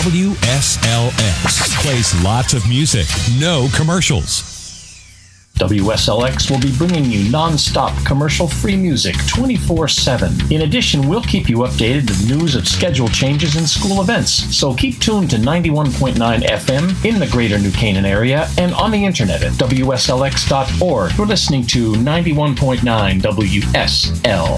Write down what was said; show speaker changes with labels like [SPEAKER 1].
[SPEAKER 1] WSLX plays lots of music, no commercials.
[SPEAKER 2] WSLX will be bringing you non-stop commercial-free music 24/7. In addition, we'll keep you updated with news of schedule changes and school events. So keep tuned to 91.9 FM in the greater New Canaan area and on the internet at WSLX.org. You're listening to 91.9 WSL.